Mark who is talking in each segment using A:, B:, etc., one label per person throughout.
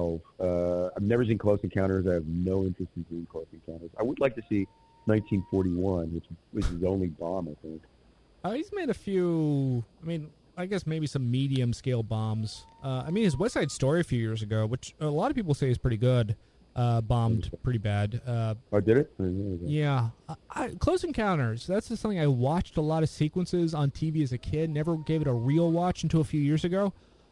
A: 2012. I've never seen Close Encounters. I have no interest in seeing Close Encounters. I would like to see 1941, which was his only bomb, I think.
B: He's made a few. I mean, I guess maybe some medium scale bombs. I mean, his West Side Story a few years ago, which a lot of people say is pretty good, bombed pretty bad.
A: Oh, did it?
B: Yeah. Close Encounters, that's just something I watched a lot of sequences on TV as a kid, never gave it a real watch until a few years ago.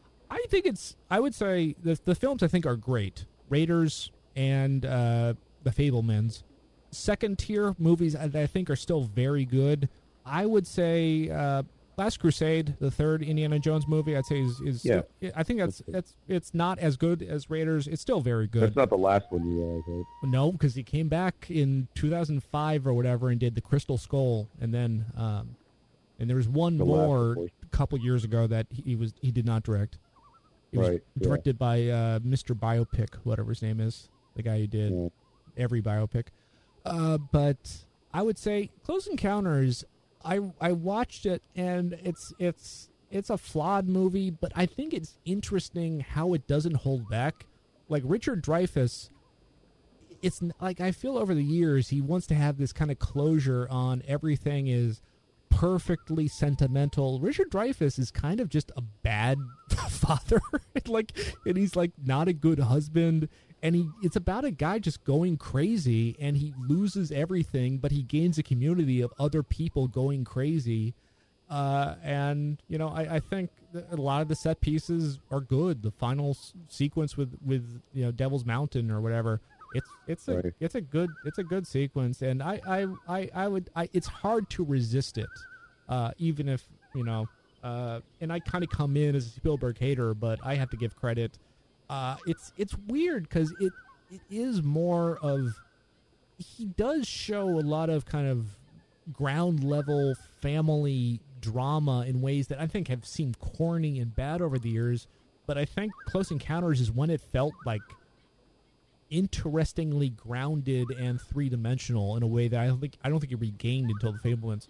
B: I would say the films I think are great. Raiders and The Fabelmans. Second tier movies I think are still very good. I would say Last Crusade, the third Indiana Jones movie, I'd say is I think it's not as good as Raiders. It's still very good.
A: That's not the last one you realize, right?
B: No, because he came back in 2005 or whatever and did the Crystal Skull, and then and there was one more a couple years ago that he did not direct. It was directed by Mr. Biopic, whatever his name is, the guy who did every biopic. But I would say Close Encounters, I watched it, and it's a flawed movie, but I think it's interesting how it doesn't hold back. Like Richard Dreyfuss, it's like I feel over the years he wants to have this kind of closure on everything is perfectly sentimental. Richard Dreyfuss is kind of just a bad father, and he's like not a good husband. And it's about a guy just going crazy, and he loses everything, but he gains a community of other people going crazy. And I think a lot of the set pieces are good. The final sequence with Devil's Mountain or whatever, it's a good sequence, and it's hard to resist it, even if and I kind of come in as a Spielberg hater, but I have to give credit. It's weird because it is more of, he does show a lot of kind of ground level family drama in ways that I think have seemed corny and bad over the years, but I think Close Encounters is when it felt like interestingly grounded and three-dimensional in a way that I don't think it regained until The Fabelmans.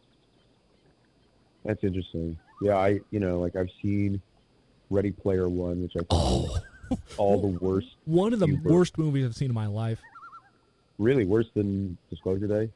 A: That's interesting. Yeah, I've seen Ready Player One, which I think is all the worst.
B: One of the worst movies I've seen in my life.
A: Really? Worse than Disclosure Day?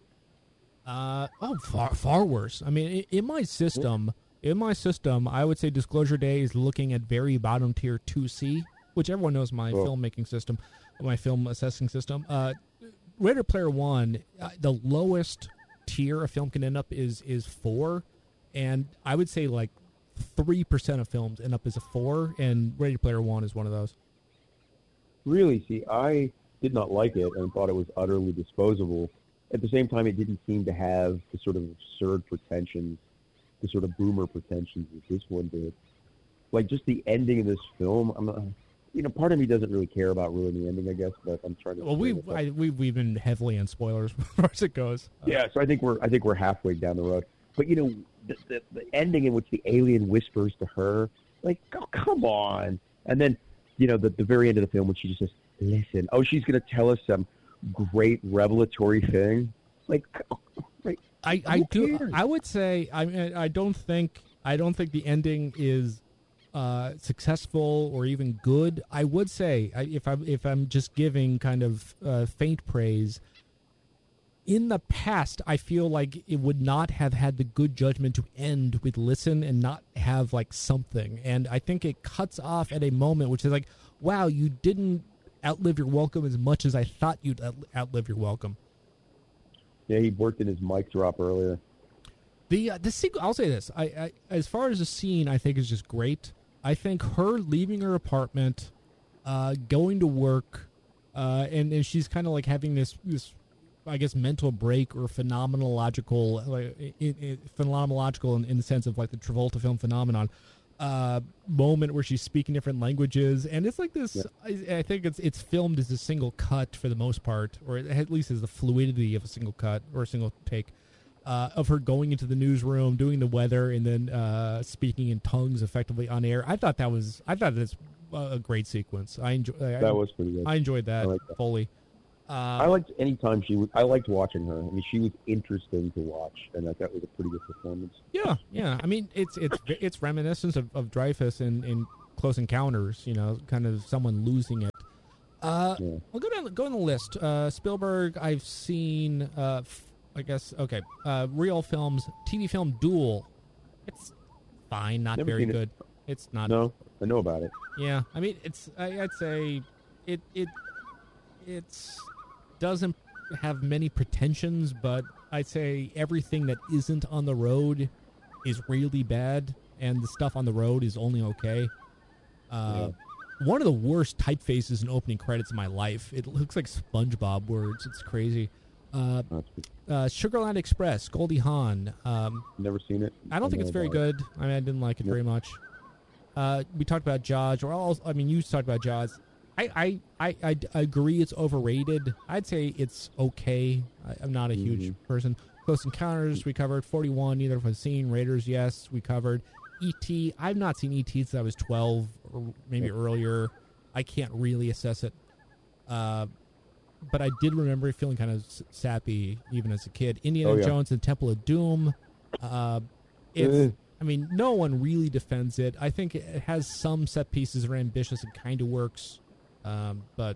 B: Far worse. I mean, in my system, I would say Disclosure Day is looking at very bottom tier 2C, which everyone knows my filmmaking system, my film assessing system. Ready Player One, the lowest tier a film can end up is 4, and I would say like 3% of films end up as a 4, and Ready Player One is one of those.
A: Really? See, I did not like it and thought it was utterly disposable. At the same time, it didn't seem to have the sort of absurd pretensions, the sort of boomer pretensions that this one did. Like, just the ending of this film, I'm not, part of me doesn't really care about ruining the ending, I guess, but I'm trying to...
B: Well, we've been heavily on spoilers as far as it goes.
A: Yeah, so I think we're halfway down the road. But, the ending in which the alien whispers to her, like, oh, come on. And then, the very end of the film when she just says, listen, she's going to tell us some great revelatory thing. Like, right.
B: I would say, I don't think the ending is successful or even good. I would say, if I'm just giving kind of faint praise, in the past, I feel like it would not have had the good judgment to end with listen and not have like something. And I think it cuts off at a moment which is like, wow, you didn't outlive your welcome as much as I thought you'd outlive your welcome.
A: Yeah, he worked in his mic drop earlier.
B: The sequel, I'll say this. I as far as the scene, I think is just great. I think her leaving her apartment, going to work, and she's kind of like having this I guess mental break or phenomenological in the sense of like the Travolta film Phenomenon moment where she's speaking different languages, and it's like this. Yeah. I think it's filmed as a single cut for the most part, or at least as the fluidity of a single cut or a single take of her going into the newsroom, doing the weather, and then speaking in tongues effectively on air. I thought that's a great sequence. That
A: was pretty good.
B: I enjoyed that fully.
A: I liked watching her. I mean, she was interesting to watch, and I thought it was a pretty good performance.
B: Yeah. I mean, it's reminiscent of Dreyfuss in Close Encounters. Kind of someone losing it. I'll go on the list. Spielberg, I've seen. I guess okay. Real films, TV film Duel. It's fine, not very good. It's not.
A: No, I know about it.
B: Yeah, I mean, I'd say it doesn't have many pretensions, but I'd say everything that isn't on the road is really bad, and the stuff on the road is only okay. One of the worst typefaces in opening credits of my life. It looks like SpongeBob words. It's crazy. Sugarland Express, Goldie Hawn.
A: Never seen it.
B: I don't think it's very good. I mean, I didn't like it very much. We talked about Jaws. You talked about Jaws. I agree it's overrated. I'd say it's okay. I'm not a huge person. Close Encounters, we covered. 41, neither of us seen. Raiders, yes, we covered. E.T., I've not seen E.T. since I was 12 or maybe earlier. I can't really assess it. But I did remember feeling kind of sappy even as a kid. Indiana Jones and Temple of Doom. I mean, no one really defends it. I think it has some set pieces that are ambitious and kind of works. But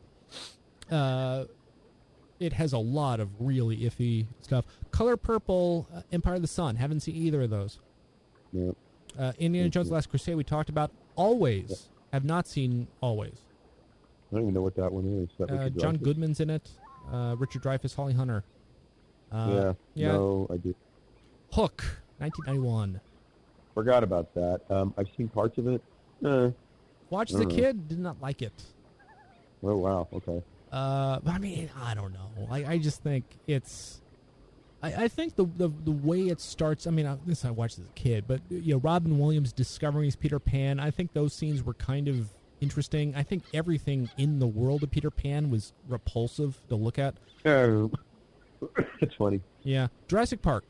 B: it has a lot of really iffy stuff. Color Purple, Empire of the Sun. Haven't seen either of those.
A: Yep.
B: Indiana Jones Last Crusade we talked about. Always. Have not seen Always.
A: I don't even know what that one is.
B: John Goodman's in it. Richard Dreyfuss, Holly Hunter.
A: Yeah. No, I do.
B: Hook, 1991.
A: Forgot about that. I've seen parts of it.
B: Watched as a kid, did not like it.
A: Oh, wow. Okay.
B: I mean, I don't know. I just think it's... I think the way it starts... I mean, I watched as a kid, but Robin Williams discovering he's Peter Pan, I think those scenes were kind of interesting. I think everything in the world of Peter Pan was repulsive to look at.
A: Oh, it's funny.
B: Yeah. Jurassic Park.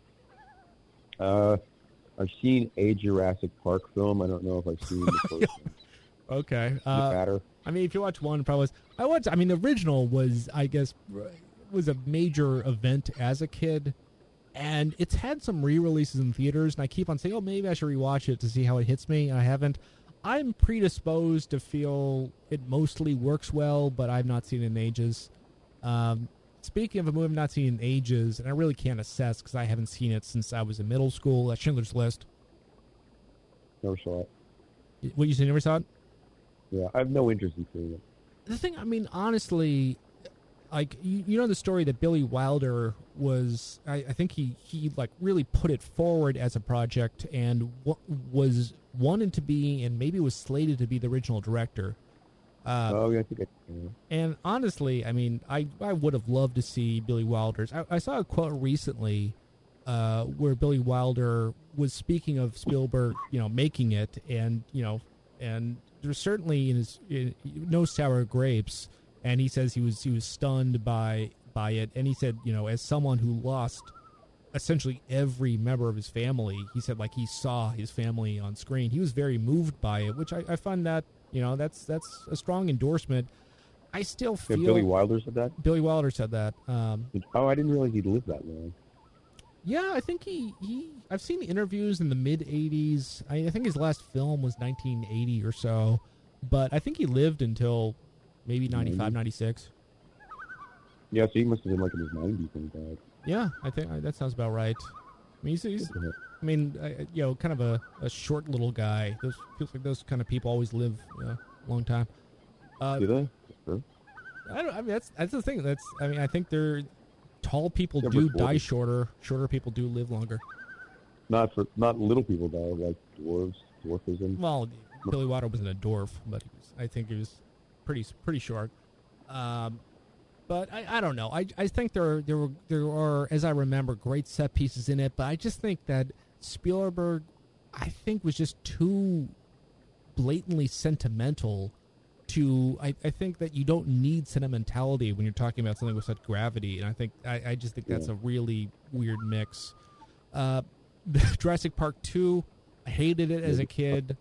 A: I've seen a Jurassic Park film. I don't know if I've seen the first one.
B: Okay.
A: Matter.
B: I mean, if you watch one, it probably was. I mean, the original was, I guess, was a major event as a kid, and it's had some re-releases in theaters, and I keep on saying, oh, maybe I should rewatch it to see how it hits me, and I haven't. I'm predisposed to feel it mostly works well, but I've not seen it in ages. Speaking of a movie I've not seen in ages, and I really can't assess because I haven't seen it since I was in middle school, that's Schindler's List.
A: Never saw it.
B: What, you said you never saw it?
A: Yeah, I have no interest in seeing it.
B: The thing, I mean, honestly, like, you know the story that Billy Wilder was, I think he like really put it forward as a project and was wanted to be and maybe was slated to be the original director.
A: I think
B: And honestly, I mean, I would have loved to see Billy Wilder's. I saw a quote recently where Billy Wilder was speaking of Spielberg, making it, and there's certainly in No Sour Grapes, and he says he was stunned by it, and he said, as someone who lost essentially every member of his family, he said like he saw his family on screen. He was very moved by it, which I find that that's a strong endorsement. I still feel
A: Billy Wilder said that.
B: Billy Wilder said that.
A: I didn't realize he'd lived that long.
B: Yeah, I think he I've seen interviews in the mid-'80s. I think his last film was 1980 or so, but I think he lived until maybe 95, 96.
A: Yeah, so he must have been like in his 90s when he died.
B: Yeah, I think that sounds about right. I mean, kind of a short little guy. Feels like those kind of people always live a long time.
A: Do they? Sure.
B: I mean, that's the thing. I think they're... Tall people do die shorter. Shorter people do live longer.
A: Not little people die, like dwarves, dwarfism.
B: Well, Billy Wilder wasn't a dwarf, but I think he was pretty short. But I don't know. I think there are, as I remember, great set pieces in it. But I just think that Spielberg, I think, was just too blatantly sentimental. I think that you don't need sentimentality when you're talking about something with such gravity, and I just think that's a really weird mix. Jurassic Park 2, I hated it as a kid.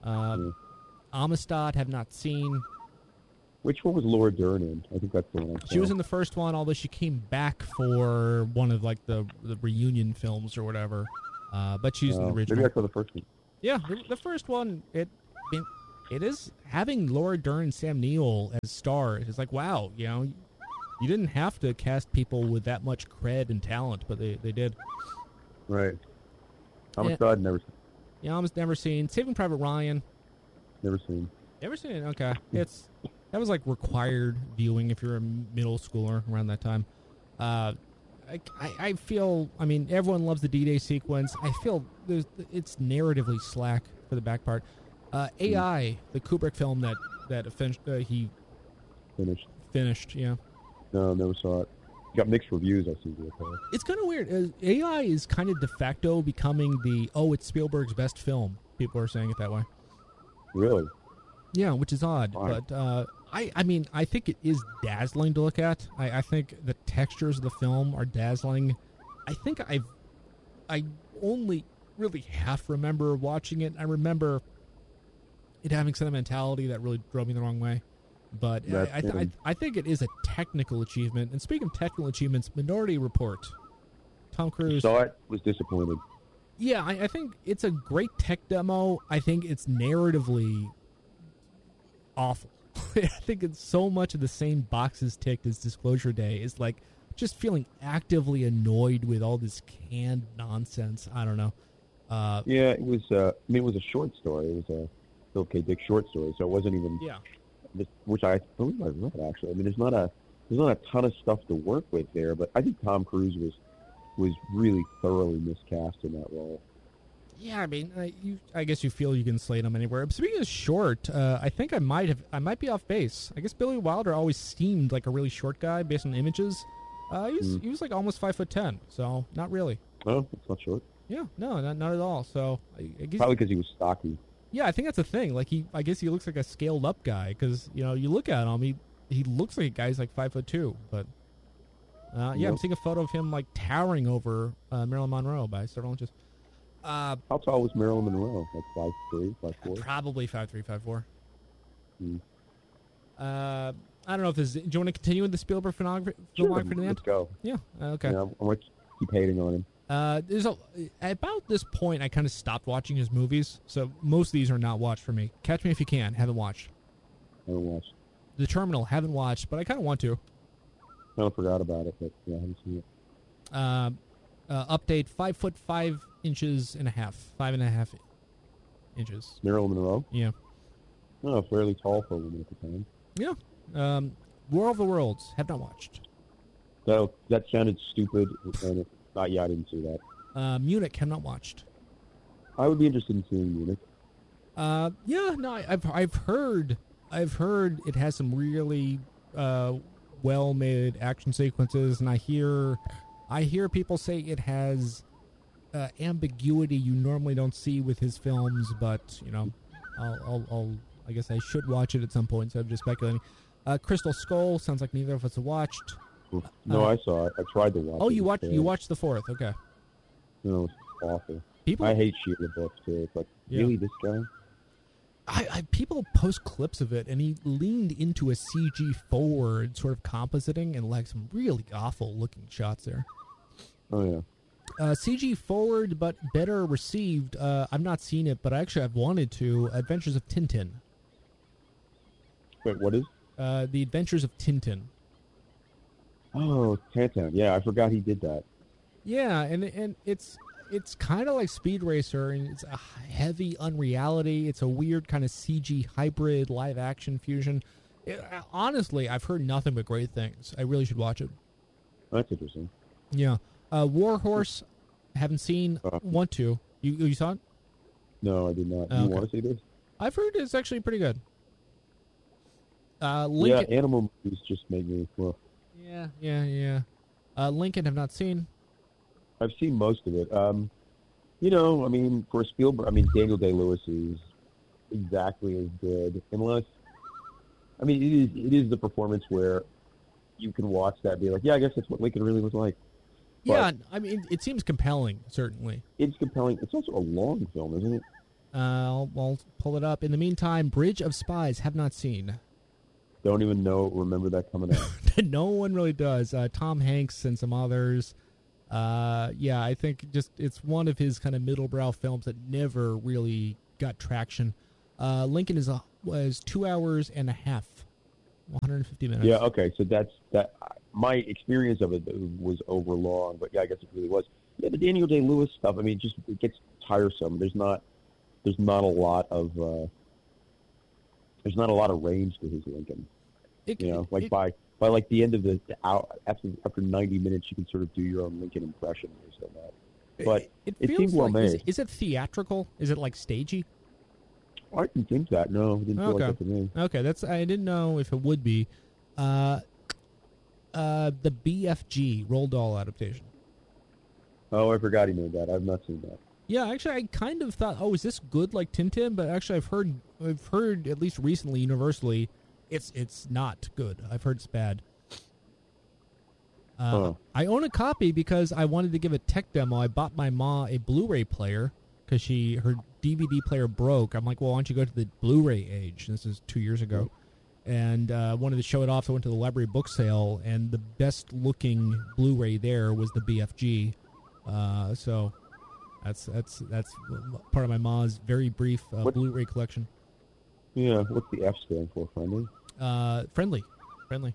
B: Amistad, have not seen.
A: Which one was Laura Dern in? I think that's the one.
B: She was in the first one, although she came back for one of like the reunion films or whatever. But she's in the original.
A: Maybe I saw the first one.
B: Yeah, the first one. it is having Laura Dern and Sam Neill as stars. It's like, wow, you know, you didn't have to cast people with that much cred and talent, but they did.
A: Right. Thomas Dodd, never seen.
B: Yeah, almost never seen. Saving Private Ryan.
A: Never seen.
B: Never seen it? Okay. That was like required viewing if you're a middle schooler around that time. I feel, I mean, everyone loves the D-Day sequence. I feel it's narratively slack for the back part. AI, the Kubrick film that he finished, yeah.
A: No, never saw it. Got mixed reviews, I see.
B: It's kind of weird. AI is kind of de facto becoming it's Spielberg's best film. People are saying it that way.
A: Really?
B: Yeah, which is odd. Fine. But I mean, I think it is dazzling to look at. I think the textures of the film are dazzling. I think I only really half remember watching it. I remember it having sentimentality that really drove me the wrong way. But I think it is a technical achievement. And speaking of technical achievements, Minority Report. Tom Cruise.
A: Saw it, was disappointed.
B: Yeah, I think it's a great tech demo. I think it's narratively awful. I think it's so much of the same boxes ticked as Disclosure Day. Is like just feeling actively annoyed with all this canned nonsense. I don't know.
A: Yeah, it was. I mean, it was a short story. It was a Philip K. Dick short story, so it wasn't even.
B: Yeah.
A: Which I believe I read actually. I mean, there's not a ton of stuff to work with there, but I think Tom Cruise was really thoroughly miscast in that role.
B: Yeah, I mean, I guess you feel you can slate him anywhere. Speaking of short, I think I might be off base. I guess Billy Wilder always seemed like a really short guy based on images. He was like almost 5'10", so not really.
A: Oh, it's not short.
B: Yeah, no, not at all. So I guess
A: probably because he was stocky.
B: Yeah, I think that's the thing. Like I guess he looks like a scaled up guy because you look at him, he looks like a guy's like 5'2", but yeah, I'm seeing a photo of him like towering over Marilyn Monroe by several inches.
A: How tall was Marilyn Monroe? Like 5'3", 5'4"?
B: Probably 5'3", 5'4".
A: Hmm.
B: I don't know if this. Do you want to continue with the Spielberg filmography?
A: Sure,
B: to the end?
A: let's go.
B: Yeah. Okay.
A: Yeah, I'm going to keep hating on him.
B: About this point, I kind of stopped watching his movies, so most of these are not watched for me. Catch Me If You Can, haven't watched.
A: Haven't watched.
B: The Terminal, haven't watched, but I kind of want to.
A: I forgot about it, but yeah, I haven't seen it.
B: Update: 5'5" inches and a half, 5.5 inches.
A: Marilyn Monroe.
B: Yeah.
A: Oh, fairly tall for a woman at the time.
B: Yeah. War of the Worlds, have not watched.
A: So that sounded stupid, and not yet. I didn't see that.
B: Munich, have not watched.
A: I would be interested in seeing Munich.
B: Yeah, no, I've heard it has some really well-made action sequences, and I hear people say it has ambiguity you normally don't see with his films, but I guess I should watch it at some point, so I'm just speculating. Crystal Skull sounds like neither of us have watched.
A: No, I saw it. I tried to watch it.
B: Oh, you watched the fourth, okay.
A: No, it's awful. I hate Shia LaBeouf, too. It's like, really, this guy?
B: People post clips of it, and he leaned into a CG forward sort of compositing and like some really awful looking shots there.
A: Oh, yeah.
B: CG forward, but better received. I've not seen it, but I've wanted to. Adventures of Tintin.
A: Wait, what is?
B: The Adventures of Tintin.
A: Oh, Tintin. Yeah, I forgot he did that.
B: Yeah, and it's kind of like Speed Racer, and it's a heavy unreality. It's a weird kind of CG hybrid live action fusion. Honestly, I've heard nothing but great things. I really should watch it.
A: That's interesting.
B: Yeah. War Horse, haven't seen. Want to. You saw it?
A: No, I did not. Do you want to see this?
B: I've heard it's actually pretty good.
A: Yeah, animal movies just make me. Well.
B: Yeah. Lincoln, have not seen.
A: I've seen most of it. I mean, for Spielberg, Daniel Day-Lewis is exactly as good, unless, it is the performance where you can watch that and be like, yeah, I guess that's what Lincoln really was like.
B: Yeah, it seems compelling, certainly.
A: It's compelling. It's also a long film, isn't it?
B: I'll pull it up. In the meantime, Bridge of Spies, have not seen.
A: Don't even remember that coming out.
B: No one really does. Tom Hanks and some others. I think just it's one of his kind of middle brow films that never really got traction. Lincoln was 2 hours and a half, 150 minutes.
A: Yeah, okay, so that's that. My experience of it was overlong, but yeah, I guess it really was. Yeah, the Daniel Day-Lewis stuff. I mean, it gets tiresome. There's not a lot of range to his Lincoln. By like the end of the hour, after 90 minutes, you can sort of do your own Lincoln impression based on that. But it seems well made.
B: Is it theatrical? Is it like stagey?
A: I didn't think that. No, it didn't feel like that to me.
B: Okay, I didn't know if it would be. The BFG Roald Dahl adaptation.
A: Oh, I forgot he made that. I've not seen that.
B: Yeah, actually, I kind of thought, is this good like Tintin? But actually, I've heard at least recently, universally, it's not good. I've heard it's bad. I own a copy because I wanted to give a tech demo. I bought my ma a Blu-ray player because her DVD player broke. I'm like, well, why don't you go to the Blu-ray age? This is 2 years ago. And wanted to show it off. So I went to the library book sale, and the best-looking Blu-ray there was the BFG. So that's part of my ma's very brief Blu-ray collection.
A: Yeah, what's the F stand for? Friendly?
B: Friendly.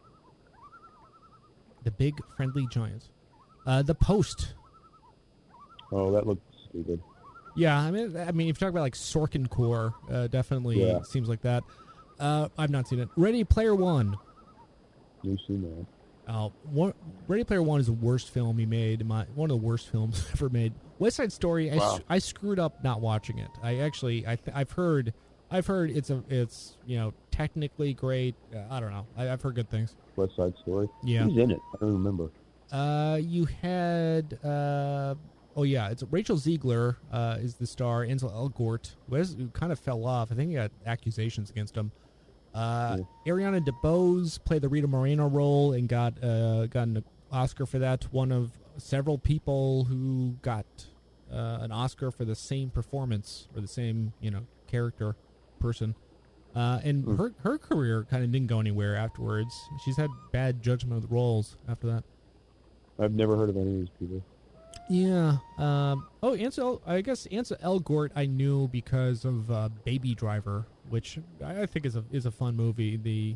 B: The Big Friendly Giant. The Post.
A: Oh, that looks stupid.
B: Yeah, I mean, if you talk about like Sorkin core, definitely seems like that. I've not seen it. Ready Player One.
A: You've seen that.
B: Ready Player One is the worst film he made. One of the worst films ever made. West Side Story. Wow. I screwed up not watching it. I've heard it's technically great. I don't know. I've heard good things.
A: West Side Story.
B: Yeah.
A: Who's in it? I don't remember.
B: You had. It's Rachel Ziegler is the star. Ansel Elgort, who kind of fell off. I think he got accusations against him. Ariana DeBose played the Rita Moreno role and got an Oscar for that. One of several people who got an Oscar for the same performance or the same character person. And her career kind of didn't go anywhere afterwards. She's had bad judgment of the roles after that.
A: I've never heard of any of these people.
B: Yeah. Ansel Elgort I knew because of Baby Driver, which I think is a fun movie. The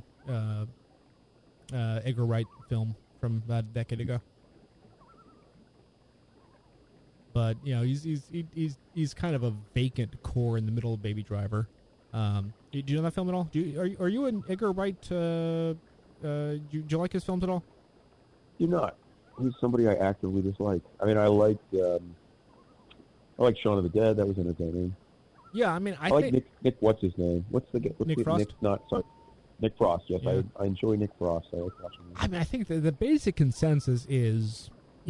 B: Edgar Wright film from about a decade ago. But he's kind of a vacant core in the middle of Baby Driver. Do you know that film at all? Are you an Edgar Wright? Do you like his films at all?
A: Do not. He's somebody I actively dislike. I mean, I like Shaun of the Dead. That was entertaining.
B: Yeah, I mean, I
A: like Nick. What's his name?
B: Nick Frost?
A: Nick Frost. Yes,
B: yeah.
A: I enjoy Nick Frost. I like watching him.
B: I mean, I think the basic consensus is,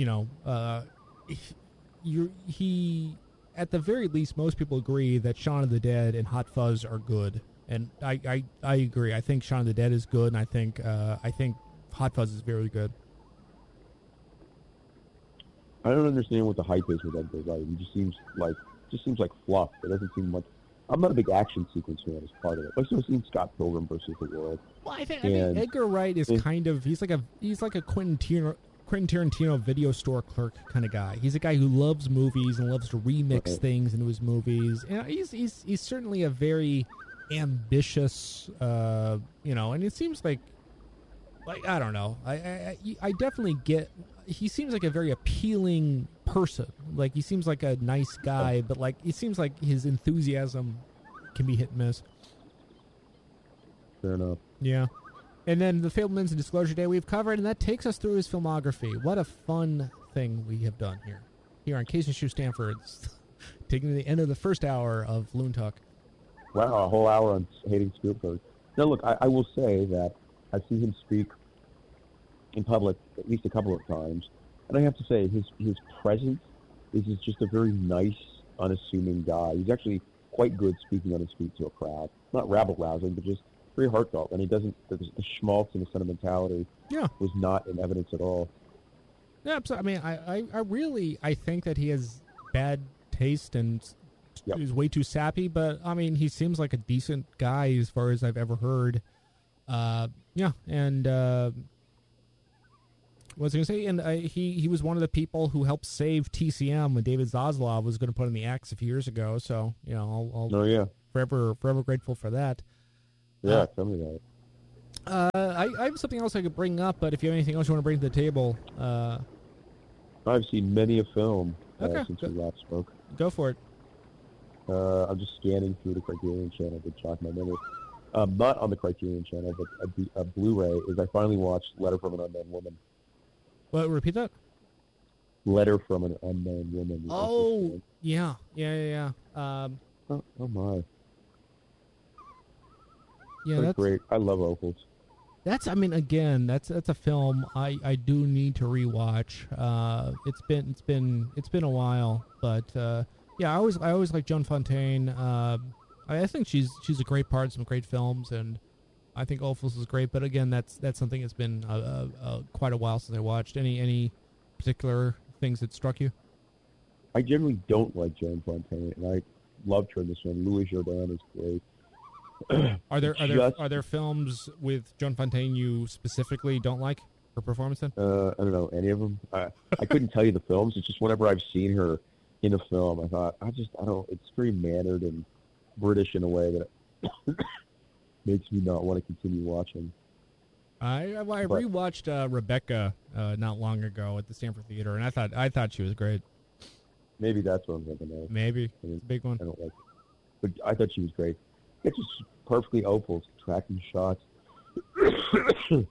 B: he at the very least, most people agree that Shaun of the Dead and Hot Fuzz are good, and I agree. I think Shaun of the Dead is good, and I think Hot Fuzz is very good.
A: I don't understand what the hype is with Edgar Wright. He just seems like fluff. It doesn't seem like. I'm not a big action sequence fan as part of it. I've still seen Scott Pilgrim versus the World.
B: Well, I mean Edgar Wright is kind of he's like a Quentin Tarantino video store clerk kind of guy. He's a guy who loves movies and loves to remix things into his movies. And he's certainly a very ambitious, and it seems like I don't know. I definitely get. He seems like a very appealing person. Like he seems like a nice guy, but like it seems like his enthusiasm can be hit and miss.
A: Fair enough.
B: Yeah. And then the Fabelmans and Disclosure Day we've covered, and that takes us through his filmography. What a fun thing we have done here on Case and Shoe Stanford's, taking the end of the first hour of Loon Talk.
A: Wow, a whole hour on hating Spielberg. Now, look, I will say that I've seen him speak in public at least a couple of times, and I have to say his presence is just a very nice, unassuming guy. He's actually quite good speaking on his feet to a crowd. Not rabble-rousing, but just very heartfelt, and he doesn't. The schmaltz and the sentimentality was not in evidence at all.
B: Yeah, I mean, I think that he has bad taste and is way too sappy, but I mean, he seems like a decent guy as far as I've ever heard. What was I going to say? And he was one of the people who helped save TCM when David Zaslav was going to put in the axe a few years ago. So forever grateful for that.
A: Yeah, tell me about it.
B: I have something else I could bring up, but if you have anything else you want to bring to the table,
A: I've seen many a film since we last spoke.
B: Go for it.
A: I'm just scanning through the Criterion Channel to jog my memory. Not on the Criterion Channel, but a Blu-ray. Is I finally watched Letter from an Unknown Woman.
B: What? Repeat that.
A: Letter from an Unknown Woman.
B: Oh, yeah.
A: Oh my.
B: Yeah, that's
A: great. I love Opals.
B: That's a film I do need to rewatch. It's been a while, but yeah, I always like Joan Fontaine. I think she's a great part in some great films, and I think Opals is great. But again, that's something that's been quite a while since I watched. Any particular things that struck you?
A: I generally don't like Joan Fontaine, and I loved her in this one. Louis Jourdan is great.
B: Are there films with Joan Fontaine you specifically don't like her performance in?
A: I don't know any of them. I couldn't tell you the films. It's just whenever I've seen her in a film, I thought I don't. It's very mannered and British in a way that makes me not want to continue watching.
B: I rewatched Rebecca not long ago at the Stanford Theater, and I thought she was great.
A: Maybe that's what I'm thinking of.
B: Maybe it's a big one.
A: I don't like it, but I thought she was great. It's just perfectly Opals, tracking shots, the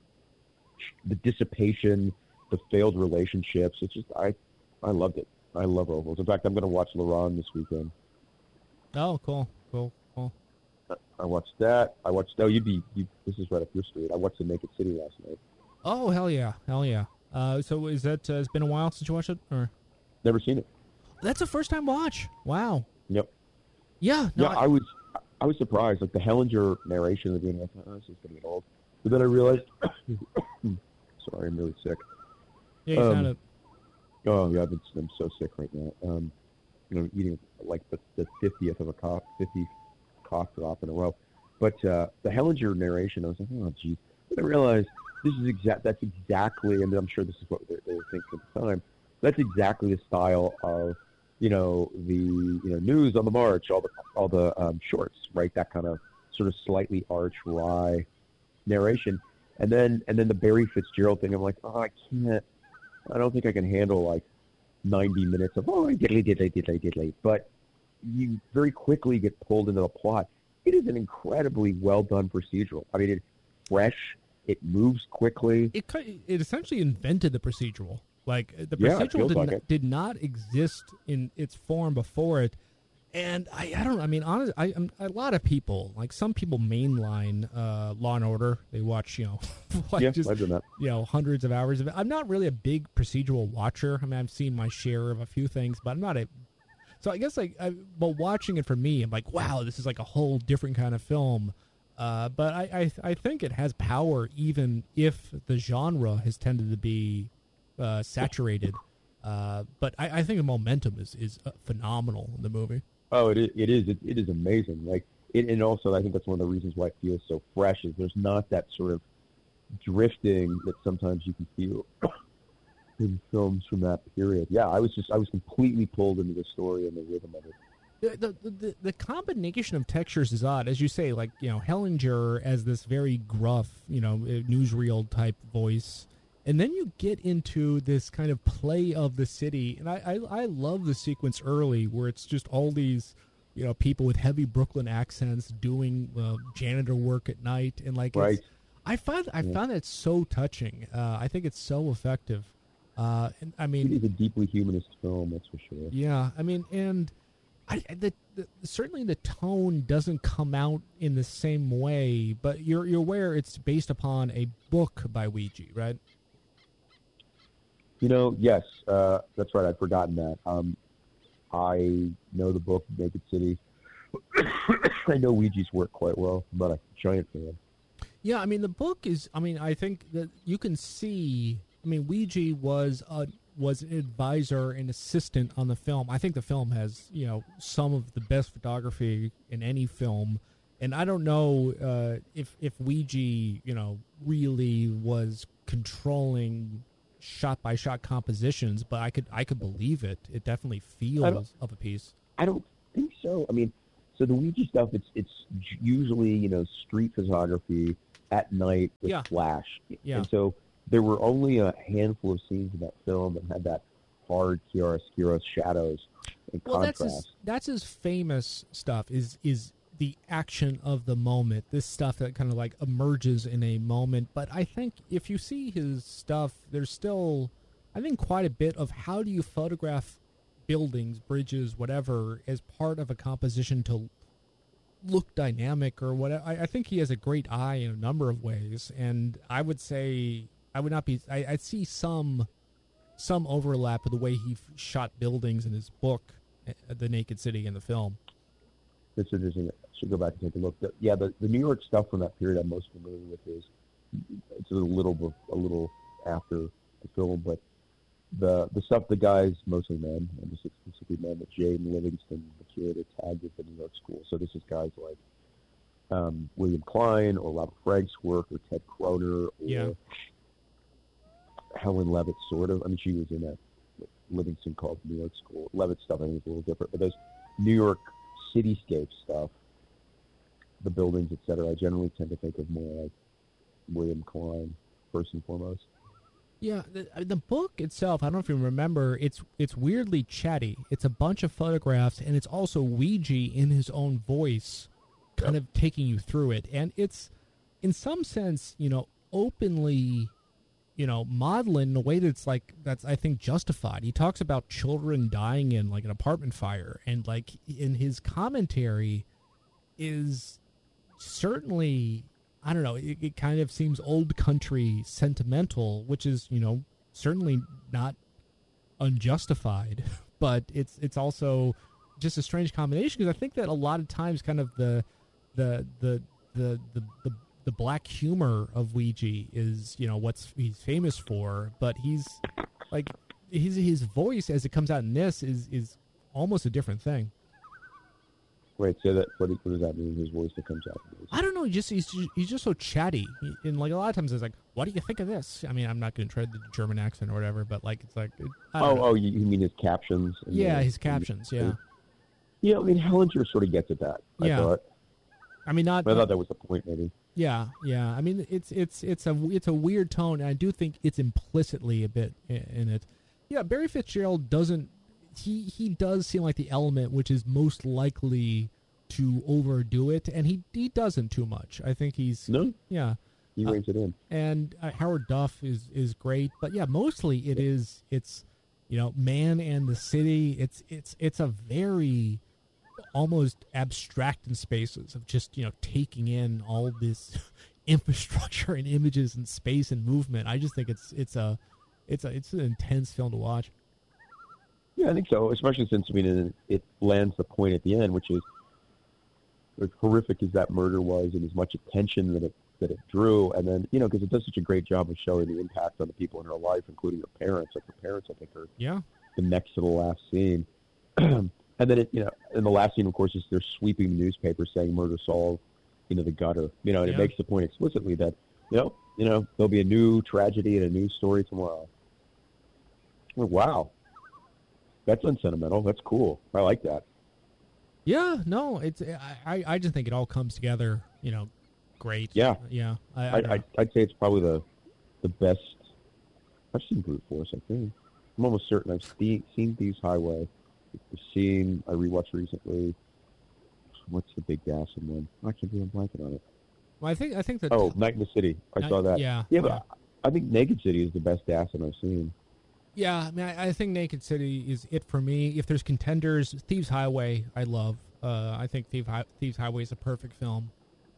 A: dissipation, the failed relationships. It's just I loved it. I love Opals. In fact, I'm going to watch Laurent this weekend.
B: Oh, cool.
A: I watched that. This is right up your street. I watched The Naked City last night.
B: Oh, hell yeah. So is that it's been a while since you watched it, or
A: never seen it?
B: That's a first time watch. Wow.
A: Yep.
B: Yeah. No,
A: yeah, I was surprised. Like the Hellinger narration at the beginning, I thought, this is going to get old. But then I realized, sorry, I'm really sick.
B: Yeah, you sound it.
A: Oh, yeah, I'm so sick right now. Eating like the 50th of a 50 cough drop in a row. But the Hellinger narration, I was like, oh, geez. But I realized that's exactly, and I'm sure this is what they were thinking at the time, that's exactly the style of the news on the march, all the shorts, right? That kind of sort of slightly arch wry narration, and then the Barry Fitzgerald thing. I'm like, I don't think I can handle like 90 minutes of diddly. But you very quickly get pulled into the plot. It is an incredibly well done procedural. I mean, it's fresh. It moves quickly.
B: It essentially invented the procedural. Like the procedural did not exist in its form before it, and I don't know. I mean, honestly, a lot of people, like some people, mainline Law and Order. They watch,
A: I've done that.
B: Hundreds of hours of it. I'm not really a big procedural watcher. I mean, I've seen my share of a few things, but I'm not a. So I guess but watching it for me, I'm like, wow, this is like a whole different kind of film. But I think it has power, even if the genre has tended to be saturated, but I think the momentum is phenomenal in the movie.
A: Oh, it is amazing. Like and also I think that's one of the reasons why it feels so fresh. Is there's not that sort of drifting that sometimes you can feel in films from that period. Yeah, I was completely pulled into the story and the rhythm of it.
B: The combination of textures is odd, as you say. Like Hellinger as this very gruff, newsreel type voice. And then you get into this kind of play of the city, and I love the sequence early where it's just all these, people with heavy Brooklyn accents doing janitor work at night, and like,
A: right.
B: I found that so touching. I think it's so effective. And I mean,
A: it is a deeply humanist film, that's for sure.
B: Yeah, I mean, and certainly the tone doesn't come out in the same way, but you're aware it's based upon a book by Ouija, right?
A: Yes, that's right. I'd forgotten that. I know the book, Naked City. I know Ouija's work quite well. I'm not a giant fan.
B: Yeah, I mean, the book is, I think that you can see, Ouija was an advisor and assistant on the film. I think the film has, some of the best photography in any film. And I don't know if Ouija, really was controlling shot-by-shot compositions, but I could believe it. It definitely feels of a piece.
A: I don't think so. I mean, So the Ouija stuff, it's usually, street photography at night with flash.
B: Yeah.
A: And so there were only a handful of scenes in that film that had that hard chiaroscuro shadows and contrast.
B: That's his famous stuff is the action of the moment. This stuff that kind of like emerges in a moment. But I think if you see his stuff, there's still, I think, quite a bit of how do you photograph buildings, bridges, whatever, as part of a composition to look dynamic or whatever. I think he has a great eye in a number of ways, and I would say I'd see some overlap with the way he shot buildings in his book, The Naked City, in the film.
A: It's interesting. I should go back and take a look. The New York stuff from that period I'm most familiar with is it's a little after the film, but the stuff, the guys, mostly men, and just exclusively men, that Jane Livingston, the curator, tagged at the New York School. So this is guys like William Klein or Robert Frank's work or Ted Kroner or Helen Levitt, sort of. I mean, she was in that Livingston called New York School. Levitt stuff, I think, is a little different. But those New York cityscape stuff, the buildings, etc., I generally tend to think of more like William Klein, first and foremost.
B: Yeah, the book itself, I don't know if you remember, it's weirdly chatty. It's a bunch of photographs, and it's also Ouija in his own voice kind of taking you through it. And it's, in some sense, openly, maudlin in a way that's, I think, justified. He talks about children dying in, like, an apartment fire, and, like, in his commentary is certainly, I don't know, it kind of seems old country sentimental, which is, certainly not unjustified, but it's also just a strange combination, because I think that a lot of times kind of the black humor of Ouija is, what he's famous for, but he's like his voice as it comes out in this is almost a different thing.
A: Wait, say that. What does that mean? His voice that comes out.
B: I don't know. He's just so chatty, and like a lot of times it's like, "What do you think of this?" I mean, I'm not going to try the German accent or whatever, but like it's like.
A: You mean his captions?
B: Yeah, his captions. Yeah.
A: Yeah, I mean, Hellinger sort of gets at that. I thought.
B: I mean, not.
A: But I thought that was the point, maybe.
B: Yeah. I mean, it's a weird tone, and I do think it's implicitly a bit in it. Yeah, Barry Fitzgerald doesn't. He does seem like the element which is most likely to overdo it, and he doesn't too much. I think he's
A: no.
B: Yeah.
A: He reins it in.
B: And Howard Duff is great, but yeah, mostly it's Man and the City. It's a very almost abstract in spaces of just taking in all this infrastructure and images and space and movement. I just think it's an intense film to watch.
A: Yeah, I think so, especially since it lands the point at the end, which is as horrific as that murder was and as much attention that it drew, and then because it does such a great job of showing the impact on the people in her life, including her parents. Like her parents, I think, are the next to the last scene. And then in the last scene, of course, is they're sweeping the newspaper saying "murder solved," the gutter. And it makes the point explicitly that there'll be a new tragedy and a new story tomorrow. Oh, wow, that's unsentimental. That's cool. I like that.
B: Yeah, no, it's I just think it all comes together, great.
A: Yeah,
B: I'd
A: say it's probably the best. I've seen Brute Force. I think I'm almost certain I've seen Thieves Highway. The scene I rewatched recently. What's the big gas in one? I can't be blanking on it.
B: Well, I think that.
A: Oh, Night in the City. I saw that.
B: Yeah,
A: but I think Naked City is the best acid I've seen.
B: Yeah, I mean, I think Naked City is it for me. If there's contenders, Thieves Highway, I love. I think Thieves Highway is a perfect film.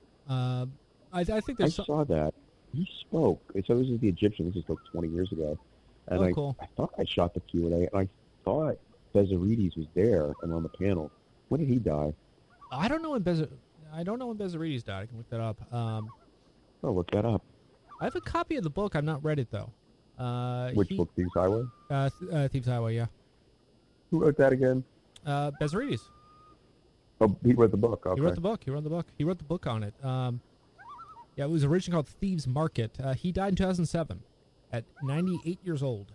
B: I think there's.
A: I saw that. You spoke. So this is the Egyptian. This is like 20 years ago. And
B: cool.
A: I thought I shot the Q&A, and I thought Bezarides was there and on the panel. When did he die?
B: I don't know when Bezarides died. I can look that up.
A: I'll look that up.
B: I have a copy of the book. I've not read it though.
A: Which book? Thieves Highway?
B: Thieves Highway, yeah.
A: Who wrote that again?
B: Bezarides.
A: Oh, he wrote the book. Okay.
B: He wrote the book. He wrote the book on it. It was originally called Thieves Market. He died in 2007 at 98 years old.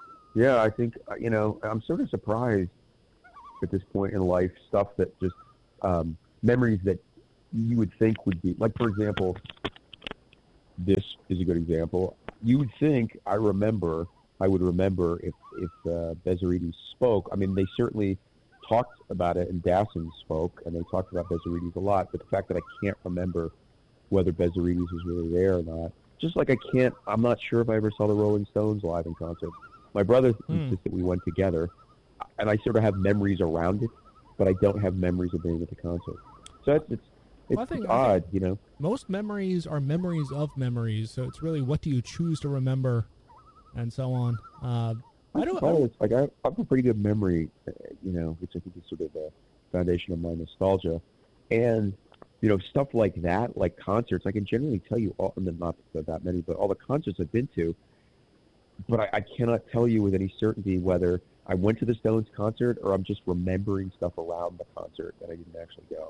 A: Yeah, I think, I'm sort of surprised at this point in life, stuff that just memories that you would think would be, like, for example, this is a good example. You would think I would remember if Bezarides spoke. I mean, they certainly talked about it, and Dassin spoke, and they talked about Bezarides a lot, but the fact that I can't remember whether Bezarides was really there or not, just like I'm not sure if I ever saw the Rolling Stones live in concert. My brother insists that we went together, and I sort of have memories around it, but I don't have memories of being at the concert. So it's odd, you know.
B: Most memories are memories of memories, so it's really what do you choose to remember, and so on. I have a pretty good memory, you know, which I think is sort of the foundation of my nostalgia, and you know, stuff like that, like concerts. I can generally tell you all, not that many, but all the concerts I've been to. But I cannot tell you with any certainty whether I went to the Stones concert or I'm just remembering stuff around the concert that I didn't actually go.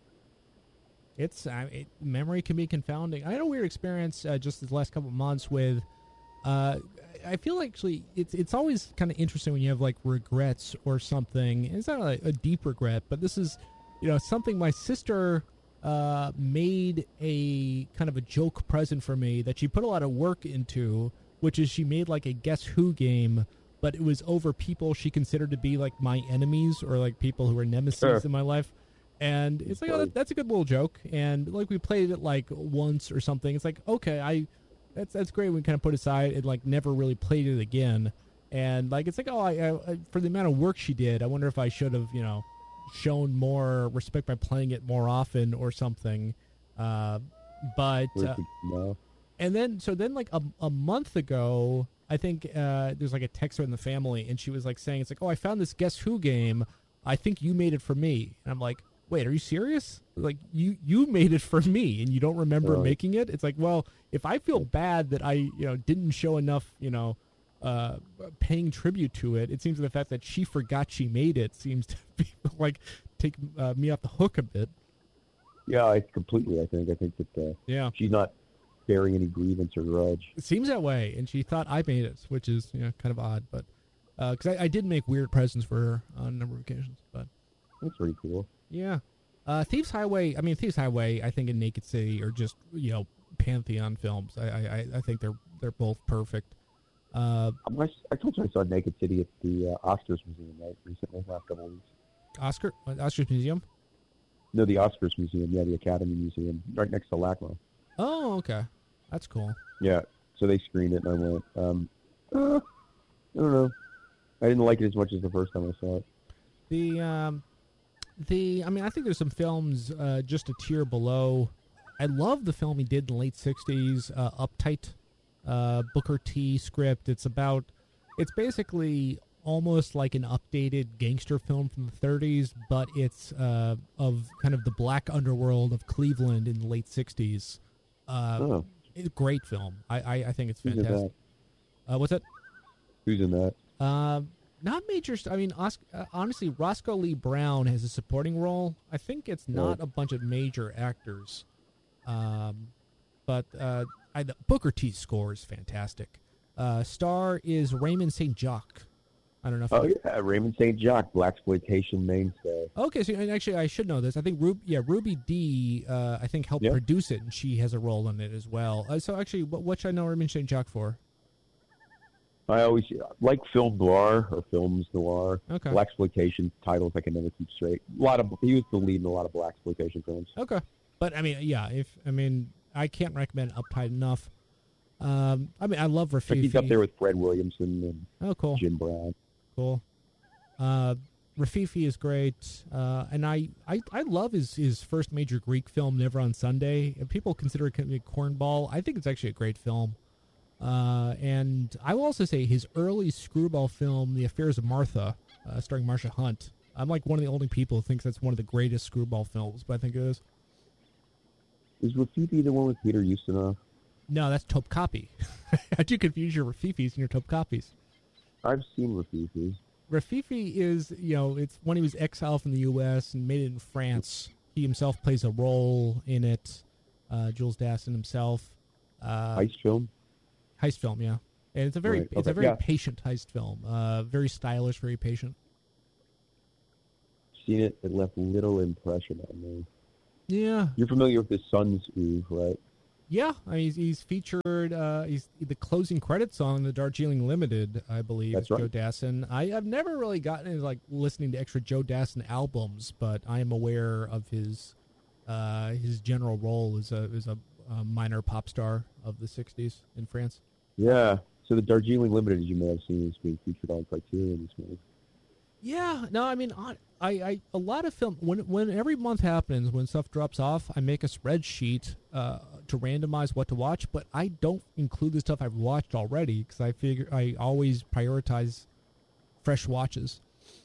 B: Memory can be confounding. I had a weird experience just this last couple of months with. I feel like actually it's always kind of interesting when you have like regrets or something. It's not a deep regret, but this is, you know, something my sister made a kind of a joke present for me that she put a lot of work into, which is she made like a Guess Who game, but it was over people she considered to be like my enemies or like people who were nemesis in my life. And it's like, oh, that's a good little joke. And like we played it like once or something. It's like, okay, that's great. We kind of put aside and like never really played it again. And like it's like, oh, I for the amount of work she did, I wonder if I should have, you know, shown more respect by playing it more often or something. But
A: no.
B: And then like a month ago, I think there's like a texter in the family, and she was like saying, it's like, oh, I found this Guess Who game. I think you made it for me. And I'm like, wait, are you serious? Like you made it for me and you don't remember making it? It's like, well, if I feel bad that I, you know, didn't show enough, you know, paying tribute to it, it seems the fact that she forgot she made it seems to be like take me off the hook a bit.
A: Yeah, I think that she's not bearing any grievance or grudge.
B: It seems that way, and she thought I made it, which is, you know, kind of odd, but because I did make weird presents for her on a number of occasions, but
A: that's pretty cool.
B: Yeah. Thieves Highway, I think, and Naked City are just, you know, pantheon films. I think they're both perfect.
A: I told you I saw Naked City at the Oscars Museum, right, recently, last couple of weeks.
B: Oscars Museum?
A: No, the Oscars Museum, yeah, the Academy Museum, right next to LACMA.
B: Oh, okay. That's cool.
A: Yeah, so they screened it, and I went, I don't know. I didn't like it as much as the first time I saw it.
B: I think there's some films just a tier below. I love the film he did in the late 60s, Uptight, Booker T script. It's basically almost like an updated gangster film from the 30s, but it's of kind of the black underworld of Cleveland in the late 60s. It's a great film. I think it's fantastic.
A: Who's in
B: that? What's that?
A: Who's in that?
B: Not major. I mean, honestly, Roscoe Lee Brown has a supporting role. I think it's not a bunch of major actors. But Booker T's score is fantastic. Star is Raymond St. Jacques. I don't know. If
A: Raymond St. Jacques, blaxploitation mainstay.
B: Okay, so and actually, I should know this. I think Ruby Dee, I think helped produce it, and she has a role in it as well. So actually, what should I know Raymond St. Jacques for?
A: I always like film noir or films noir.
B: Okay.
A: Blaxploitation titles I can never keep straight. He was the lead in a lot of blaxploitation films.
B: Okay, but I mean, I can't recommend Uptight enough. I love Rafifi.
A: He's up there with Fred Williamson and
B: cool.
A: Jim Brown.
B: Cool. Rafifi is great, and I love his first major Greek film, Never on Sunday. If people consider it a cornball, I think it's actually a great film. And I will also say his early screwball film, The Affairs of Martha, starring Marsha Hunt. I'm like one of the only people who thinks that's one of the greatest screwball films, but I think it is.
A: Is Rafifi the one with Peter Ustinov?
B: No, that's Topkapi. How'd you confuse your Rafifis and your Topkapis?
A: I've seen Rafifi.
B: Rafifi is, it's when he was exiled from the U.S. and made it in France. He himself plays a role in it. Jules Dassin himself.
A: Heist film?
B: Heist film, yeah. And it's a very patient heist film. Very stylish, very patient.
A: seen it. It left little impression on me.
B: Yeah.
A: You're familiar with the Sun's Ooh, right?
B: Yeah, I mean, he's featured. He's the closing credits song, the Darjeeling Limited, I believe.
A: That's right.
B: Joe Dassin. I've never really gotten into like listening to extra Joe Dassin albums, but I am aware of his general role as a minor pop star of the '60s in France.
A: Yeah. So the Darjeeling Limited, as you may have seen, is being featured on Criterion this morning.
B: Yeah, no, I mean, I a lot of film when every month happens, when stuff drops off, I make a spreadsheet to randomize what to watch, but I don't include the stuff I've watched already because I figure I always prioritize fresh watches.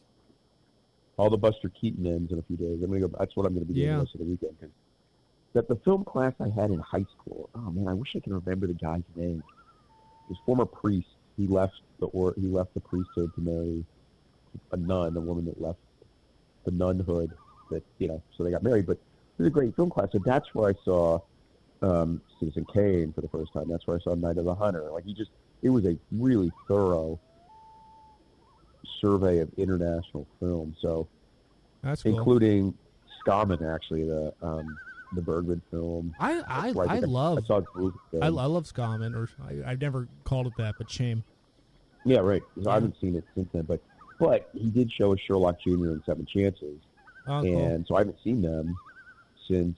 A: All the Buster Keaton ends in a few days. I'm gonna go. That's what I'm going to be doing the rest of the weekend. Cause that the film class I had in high school. Oh man, I wish I could remember the guy's name. His former priest. He left the priesthood to marry a nun, a woman that left the nunhood. That so they got married. But it was a great film class. So that's where I saw Citizen Kane for the first time. That's where I saw Night of the Hunter. Like it was a really thorough survey of international film. So
B: that's cool.
A: Including Scaman, actually, the Bergman film.
B: I love Scaman, or I've never called it that, but shame.
A: Yeah, right. I haven't seen it since then, but he did show us Sherlock Jr. and Seven Chances, and so I haven't seen them since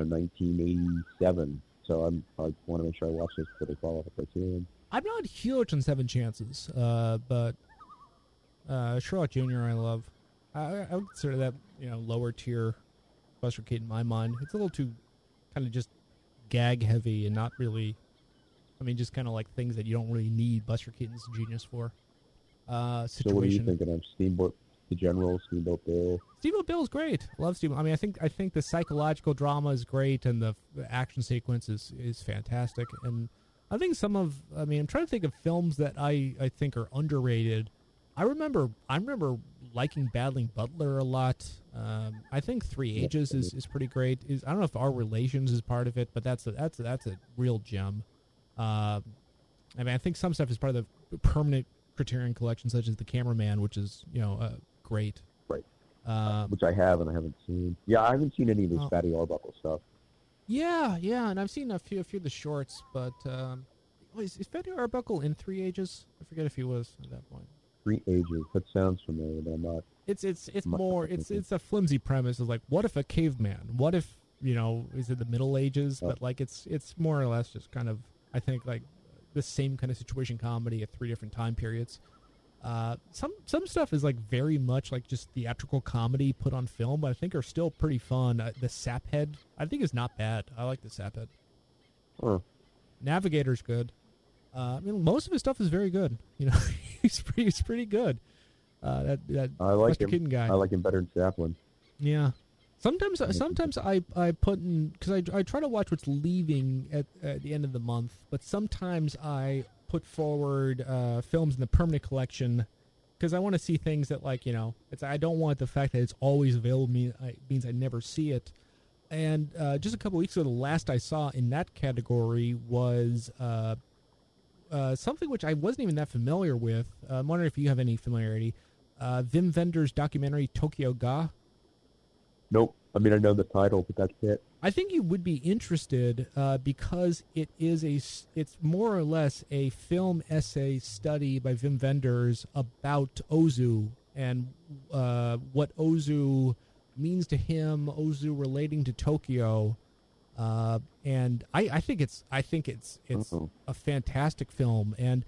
A: 1987. So I want to make sure I watch this before they fall off the Criterion.
B: I'm not huge on Seven Chances, but Sherlock Jr. I love. I would consider that lower tier Buster Keaton in my mind. It's a little too kind of just gag heavy and not really. I mean, just kind of like things that you don't really need Buster Keaton's genius for. Situation.
A: So what are you thinking of? Steamboat Bill?
B: Steamboat Bill is great. Love Steamboat. I mean, I think the psychological drama is great, and the action sequence is fantastic. And I think I'm trying to think of films that I think are underrated. I remember liking Battling Butler a lot. I think Three Ages is pretty great. I don't know if Our Relations is part of it, but that's a real gem. I mean, I think some stuff is part of the permanent Criterion collection, such as The Cameraman, which is great.
A: Right. Which I have and I haven't seen. Yeah, I haven't seen any of this Fatty Arbuckle stuff.
B: Yeah, and I've seen a few of the shorts, but is Fatty Arbuckle in Three Ages? I forget if he was at that point.
A: 3 Ages. That sounds familiar, but I'm not.
B: It's a flimsy premise. It's like, what if a caveman? What if is it the Middle Ages? But like it's more or less just kind of, I think, like the same kind of situation comedy at 3 different time periods. Some stuff is like very much like just theatrical comedy put on film, but I think are still pretty fun. The Saphead, I think, is not bad. I like the Saphead.
A: Huh.
B: Navigator's good. I mean, most of his stuff is very good. He's pretty good. That
A: I like
B: Buster Keaton guy.
A: I like him better than Chaplin.
B: Yeah. Sometimes I put in, because I try to watch what's leaving at the end of the month, but sometimes I put forward films in the permanent collection because I want to see things that, like, I don't want the fact that it's always available means I never see it. And just a couple weeks ago, the last I saw in that category was something which I wasn't even that familiar with. I'm wondering if you have any familiarity. Wim Wenders' documentary Tokyo Ga.
A: Nope. I mean, I know the title, but that's it.
B: I think you would be interested because it's more or less a film essay study by Wim Wenders about Ozu and what Ozu means to him, Ozu relating to Tokyo. And I think it's a fantastic film. And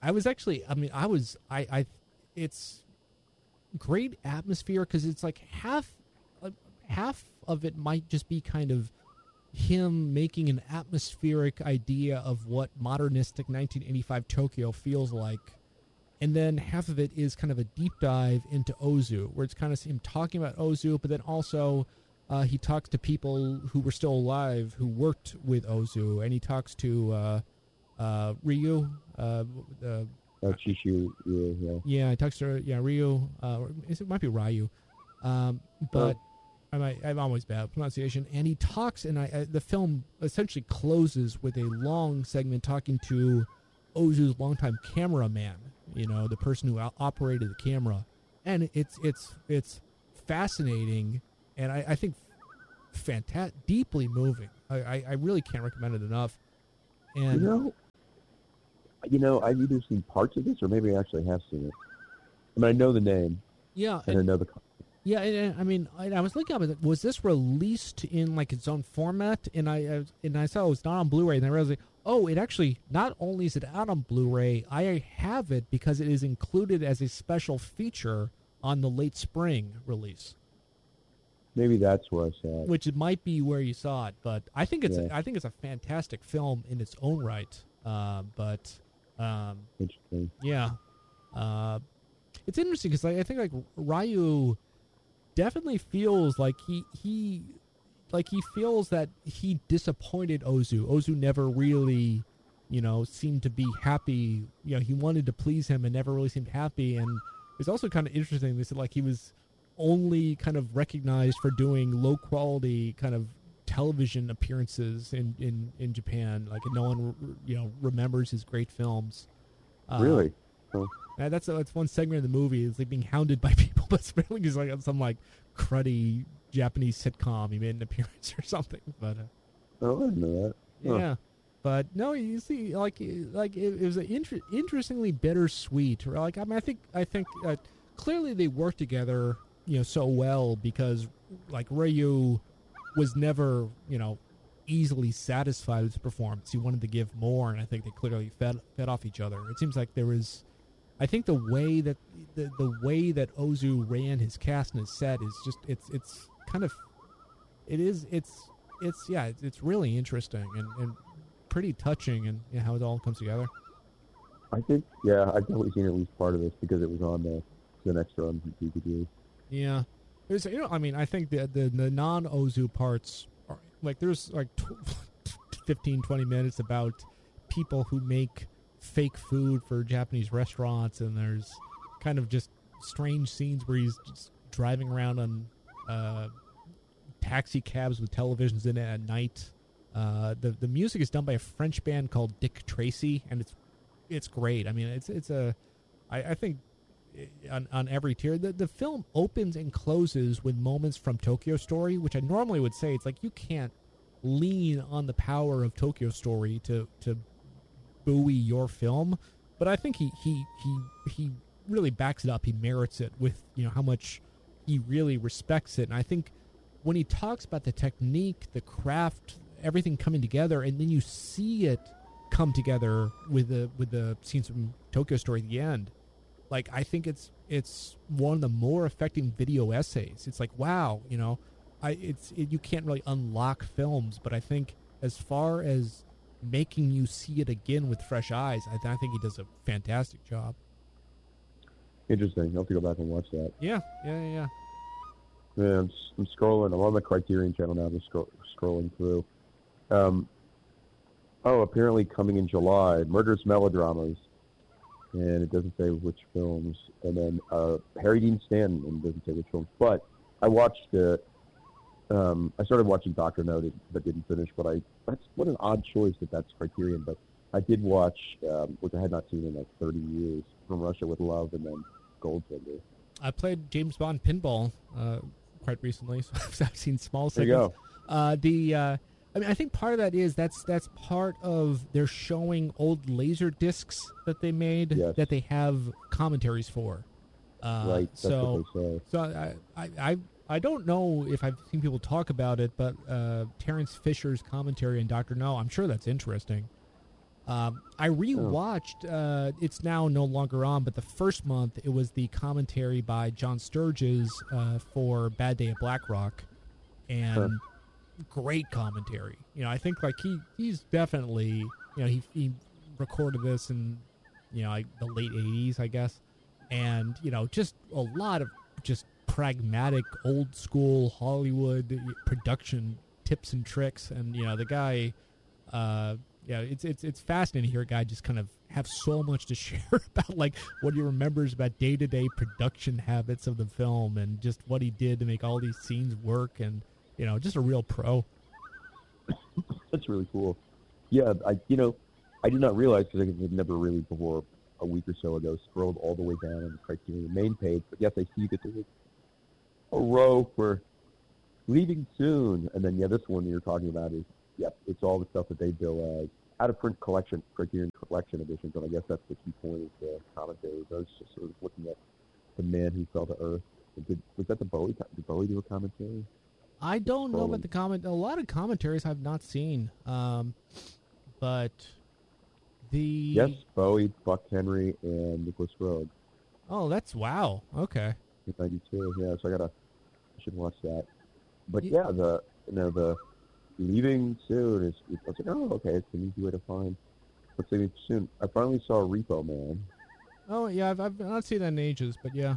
B: it's great atmosphere because it's like half of it might just be kind of him making an atmospheric idea of what modernistic 1985 Tokyo feels like. And then half of it is kind of a deep dive into Ozu, where it's kind of him talking about Ozu, but then also he talks to people who were still alive who worked with Ozu, and he talks to Ryu.
A: Chishu, yeah.
B: Yeah, he talks to Ryu. It might be Ryu, but I'm always bad at pronunciation. And he talks, and the film essentially closes with a long segment talking to Ozu's longtime cameraman. The person who operated the camera, and it's fascinating, and I think deeply moving. I really can't recommend it enough. And
A: I've either seen parts of this or maybe I actually have seen it. I mean, I know the name.
B: Yeah,
A: and I know the.
B: Yeah, and I mean, I was looking up. Was this released in like its own format? And I saw it was not on Blu-ray, and I realized, it actually not only is it out on Blu-ray, I have it because it is included as a special feature on the late spring release.
A: Maybe that's where I saw it.
B: Which it might be where you saw it, but I think it's a fantastic film in its own right.
A: Interesting.
B: Yeah, it's interesting because I think like Ryu definitely feels like he feels that he disappointed Ozu. Ozu never really, seemed to be happy. He wanted to please him and never really seemed happy. And it's also kind of interesting. They said like he was only kind of recognized for doing low quality kind of television appearances in Japan. Like no one remembers his great films.
A: Really?
B: That's one segment of the movie. It's like being hounded by people, but it's really just like some like cruddy Japanese sitcom. He made an appearance or something. But
A: I didn't know that. Huh.
B: Yeah, but no, you see, like it was interestingly bittersweet. Like I mean, I think clearly they worked together, so well because like Ryu was never easily satisfied with his performance. He wanted to give more, and I think they clearly fed off each other. It seems like there was. I think the way that the way that Ozu ran his cast and his set is just it's really interesting and pretty touching and how it all comes together.
A: I think I've definitely seen at least part of this because it was on the next run from DVD.
B: Yeah, there's I mean I think the non-Ozu parts are like there's like 15-20 minutes about people who make fake food for Japanese restaurants, and there's kind of just strange scenes where he's just driving around on taxi cabs with televisions in it at night. The music is done by a French band called Dick Tracy, and it's great. I mean, I think on every tier. The film opens and closes with moments from Tokyo Story, which I normally would say it's like you can't lean on the power of Tokyo Story to buoy your film, but I think he really backs it up. He merits it with how much he really respects it. And I think when he talks about the technique, the craft, everything coming together, and then you see it come together with the scenes from Tokyo Story at the end, like I think it's one of the more affecting video essays. It's like wow, you can't really unlock films, but I think as far as making you see it again with fresh eyes, I think he does a fantastic job.
A: Interesting. I'll have to go back and watch that.
B: Yeah.
A: Yeah, I'm scrolling. I'm on the Criterion channel now. I'm just scrolling through. Apparently coming in July, Murderous Melodramas, and it doesn't say which films. And then Harry Dean Stanton, and it doesn't say which films. But I watched it. I started watching Dr. No, but didn't finish. But that's what an odd choice that's Criterion. But I did watch, which I had not seen in like 30 years, From Russia with Love, and then Goldfinger.
B: I played James Bond Pinball quite recently, so I've seen small
A: segments.
B: There you go. I mean, I think part of that is that's part of they're showing old laser discs that they made that they have commentaries for.
A: Right. That's what they say.
B: So I don't know if I've seen people talk about it, but Terrence Fisher's commentary on Dr. No, I'm sure that's interesting. I rewatched, it's now no longer on, but the first month it was the commentary by John Sturges for Bad Day at Black Rock, and great commentary. I think like he's definitely, he recorded this in, like the late 80s, I guess, and, just a lot of just pragmatic old school Hollywood production tips and tricks, and the guy it's fascinating to hear a guy just kind of have so much to share about like what he remembers about day-to-day production habits of the film and just what he did to make all these scenes work, and just a real pro.
A: That's really cool. Yeah, I did not realize, because I had never really before a week or so ago scrolled all the way down on the Criterion main page, but yes, I see that there was a row for leaving soon. And then, yeah, this one you're talking about is, yep, it's all the stuff that they bill as out-of-print collection, Criterion collection editions. And I guess that's the key point of the commentary. I was just sort of looking at the man who fell to earth. Was that the Bowie? Did Bowie do a commentary?
B: I don't know about the comment. A lot of commentaries I've not seen. But
A: Yes, Bowie, Buck Henry, and Nicholas Roeg.
B: Oh, that's wow. Okay.
A: 92. Yeah, so I should watch that. But yeah, the leaving soon is. I was like, oh, okay, it's an easy way to find. Let's leave soon. I finally saw Repo Man.
B: Oh yeah, I've not seen that in ages, but yeah.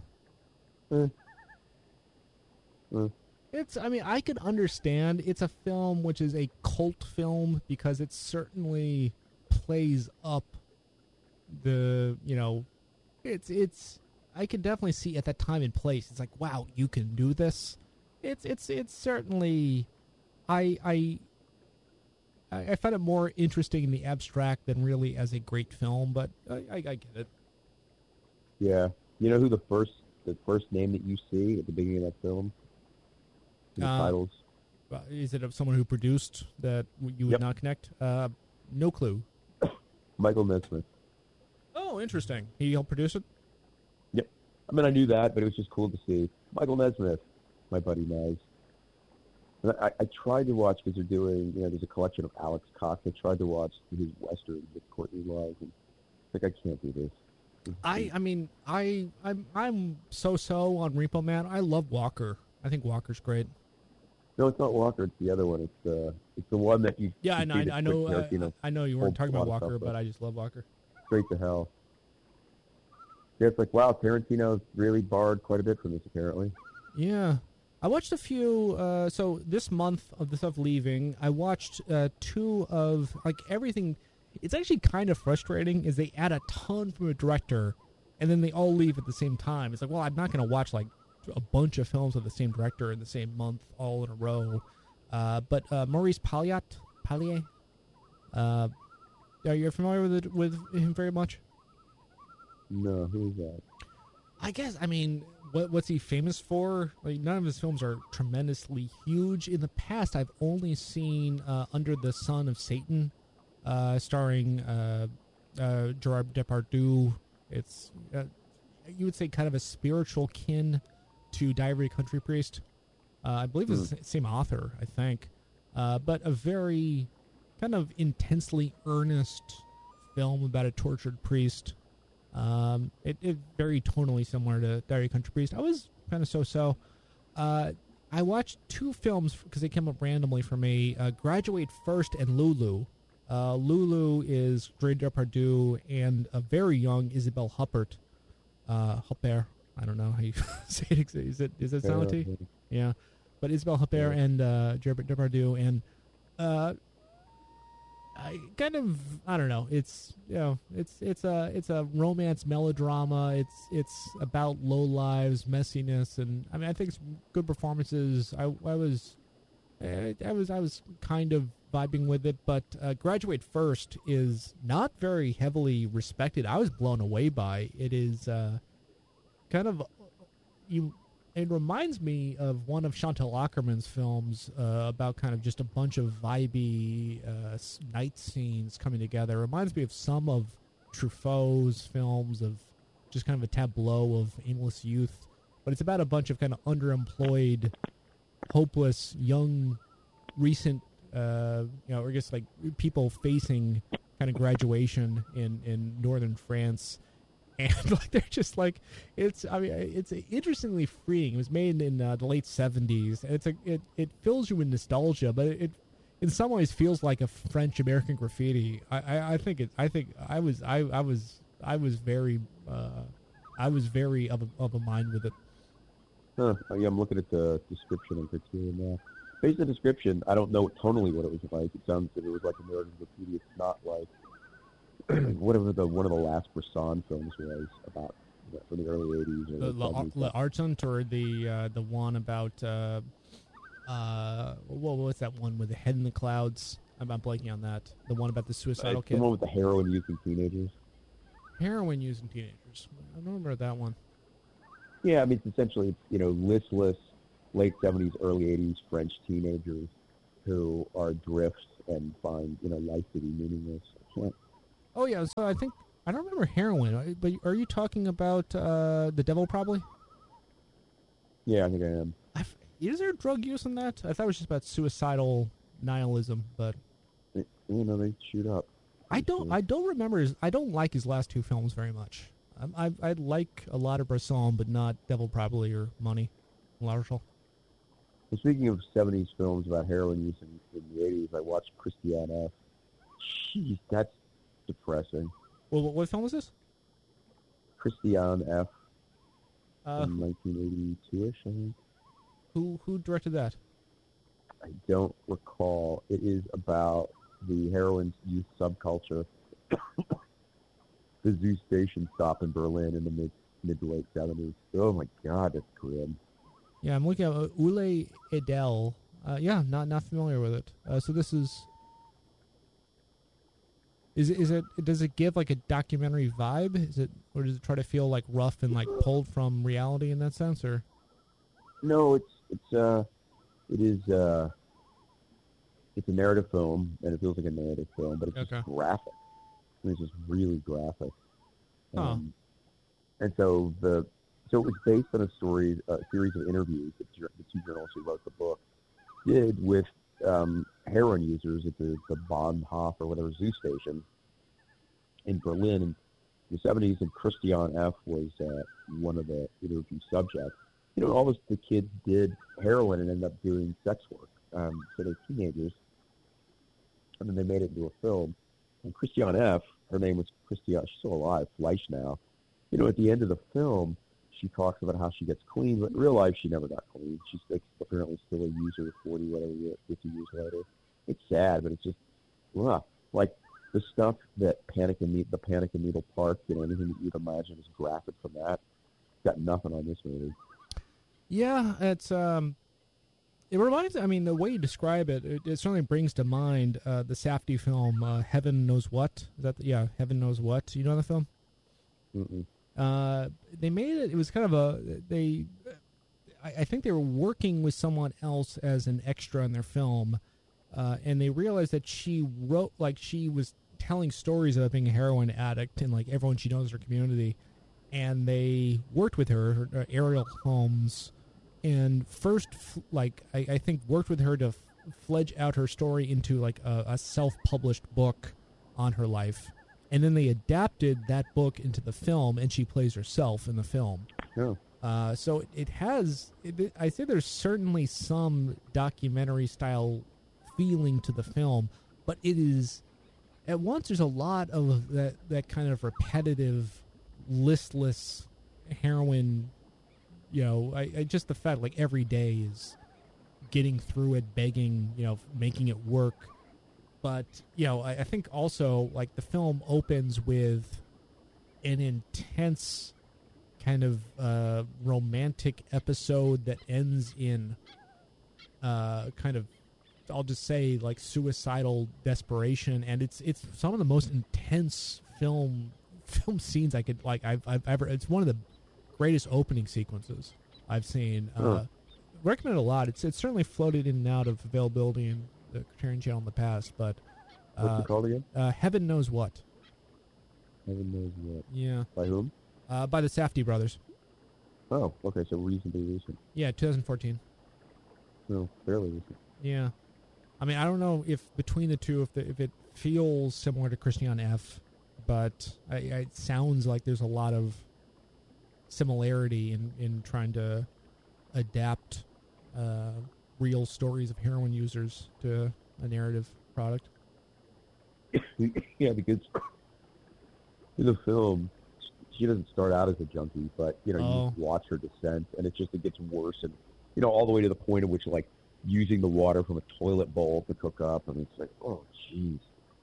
B: It's. I mean, I could understand. It's a film which is a cult film because it certainly plays up the. It's. I can definitely see at that time and place. It's like, wow, you can do this. It's certainly. I find it more interesting in the abstract than really as a great film, but I get it.
A: Yeah, you know who the first name that you see at the beginning of that film? The titles.
B: Is it of someone who produced that you would not connect? No clue.
A: Michael Nesmith.
B: Oh, interesting. He helped produce it?
A: Yep. I mean, I knew that, but it was just cool to see Michael Nesmith, my buddy Nez. And I tried to watch, because they're doing, there's a collection of Alex Cox. I tried to watch his Westerns with Courtney Love, and I can't do this.
B: I'm so on Repo Man. I love Walker. I think Walker's great.
A: No, it's not Walker. It's the other one. It's the one that you.
B: Yeah, I know. I know you weren't talking about Walker, but I just love Walker.
A: Straight to hell. Yeah, it's like, wow, Tarantino's really borrowed quite a bit from this, apparently.
B: Yeah. I watched a few, so this month of the stuff leaving, I watched two of, everything. It's actually kind of frustrating, is they add a ton from a director, and then they all leave at the same time. It's like, well, I'm not going to watch, a bunch of films of the same director in the same month, all in a row. But Maurice Pallier, are you familiar with him very much?
A: No, who is that?
B: I guess, what's he famous for? None of his films are tremendously huge. In the past, I've only seen Under the Sun of Satan, starring Gerard Depardieu. It's, you would say, kind of a spiritual kin to Diary of a Country Priest. I believe it's the same author, I think. But a very kind of intensely earnest film about a tortured priest. It very tonally similar to Diary of a Country Priest. I was kind of so. I watched two films because they came up randomly for me. Graduate First and Lulu. Lulu is Gerard Depardieu and a very young Isabelle Huppert. Huppert. I don't know how you say it. Is it sound? Yeah. But Isabelle Huppert and Gerard Depardieu, and I don't know. It's it's a romance melodrama. It's about low lives, messiness, and I think it's good performances. I was kind of vibing with it, but Graduate First is not very heavily respected. I was blown away by it. Is It reminds me of one of Chantal Akerman's films about kind of just a bunch of vibey night scenes coming together. It reminds me of some of Truffaut's films of just kind of a tableau of aimless youth. But it's about a bunch of kind of underemployed, hopeless, young, recent, or I guess people facing kind of graduation in northern France. And they're just it's interestingly freeing. It was made in the late 70s. It fills you with nostalgia, but it in some ways feels like a French American Graffiti. I was very of a mind with it.
A: Huh. Yeah, I'm looking at the description and Criterion now. Based on the description, I don't know tonally what it was like. It sounds like it was like American Graffiti. It's not like whatever one of the last Bresson films was about, from the early 80s. Or
B: the Argent, or the one about what was that one with the head in the clouds? I'm blanking on that. The one about the suicidal kid.
A: The one with the heroin using teenagers.
B: Heroin using teenagers. I don't remember that one.
A: Yeah, it's essentially listless, late 70s, early 80s French teenagers who are adrift and find, life to be meaningless.
B: Oh, yeah, so I don't remember heroin, but are you talking about The Devil, probably?
A: Yeah, I think I am.
B: Is there drug use in that? I thought it was just about suicidal nihilism, but...
A: They shoot up.
B: I don't remember I don't like his last two films very much. I like a lot of Bresson, but not Devil Probably or Money, L'Argent.
A: Well, speaking of 70s films about heroin use in the 80s, I watched Christiane F. Jeez, that's depressing.
B: Well, what film was this?
A: Christiane F. In 1982-ish, I think.
B: Who directed that?
A: I don't recall. It is about the heroin use subculture. The Zoo Station stop in Berlin in the mid to late 70s. Oh my God, that's grim.
B: Yeah, I'm looking at Ule Edel. Yeah, not familiar with it. So this is it? Does it give like a documentary vibe? Or does it try to feel like rough and like pulled from reality in that sense? Or
A: no, it is it's a narrative film, and it feels like a narrative film, but it's just graphic. It's just really graphic. And so it was based on a series of interviews that the two journalists who wrote the book did with heroin users at the Bahnhof or whatever zoo station in Berlin in the 70s, and Christiane F. was one of the interview subjects. All the kids did heroin and ended up doing sex work. So they're teenagers, and then they made it into a film. And Christiane F., her name was Christiane, she's still alive, Fleisch now. At the end of the film, she talks about how she gets clean, but in real life, she never got clean. She's apparently still a user 40, whatever, 50 years later. It's sad, but it's just rough. Like the stuff that the Panic in Needle Park, anything that you'd imagine is graphic from that, got nothing on this movie.
B: Yeah, it's it reminds. I mean, the way you describe it, it certainly brings to mind the Safdie film Heaven Knows What. Is that Heaven Knows What? You know the film?
A: Mm-mm.
B: They made it. It was kind of I think they were working with someone else as an extra in their film, and they realized that she was telling stories about being a heroin addict and like everyone she knows in her community, and they worked with her, Ariel Holmes, and first I think worked with her to fledge out her story into like a self-published book on her life. And then they adapted that book into the film, and she plays herself in the film.
A: Yeah.
B: So it has. I say there's certainly some documentary-style feeling to the film, but it is. At once, there's a lot of that kind of repetitive, listless heroin. I just the fact like every day is getting through it, begging, making it work. But, I think also, like, the film opens with an intense kind of romantic episode that ends in kind of, I'll just say, like, suicidal desperation. And it's some of the most intense film scenes I could, like, I've ever... It's one of the greatest opening sequences I've seen. Recommend it a lot. It's certainly floated in and out of availability and the Criterion Channel in the past, but
A: what's it called again?
B: Heaven Knows What.
A: Heaven Knows What.
B: Yeah.
A: By whom?
B: By the Safdie brothers.
A: Oh, okay, so reasonably recent.
B: Yeah, 2014.
A: No, fairly recent.
B: Yeah. I mean, I don't know if between the two, if it feels similar to Christiane F., but it sounds like there's a lot of similarity in trying to adapt real stories of heroin users to a narrative product.
A: Yeah, because in the film, she doesn't start out as a junkie, but you watch her descent, and it gets worse, and all the way to the point at which like using the water from a toilet bowl to cook up, and it's like, oh, jeez.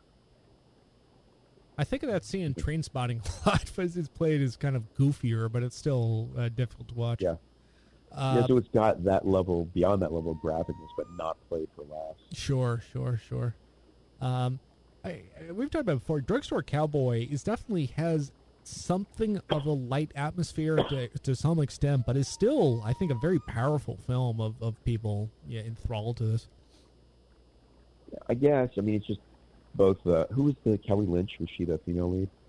B: I think of that scene in Trainspotting a lot, because it's played as kind of goofier, but it's still difficult to watch.
A: Yeah. So it's got that level, beyond that level of graphicness, but not played for laughs.
B: Sure. We've talked about it before. Drugstore Cowboy definitely has something of a light atmosphere to some extent, but is still, I think, a very powerful film of people enthralled to this.
A: I guess. I mean, it's just both. Who was the Kelly Lynch? Was she the female lead?